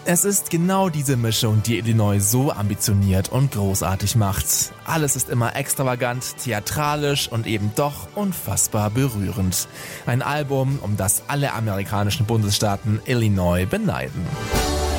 Es ist genau diese Mischung, die Illinois so ambitioniert und großartig macht. Alles ist immer extravagant, theatralisch und eben doch unfassbar berührend. Ein Album, um das alle amerikanischen Bundesstaaten Illinois beneiden.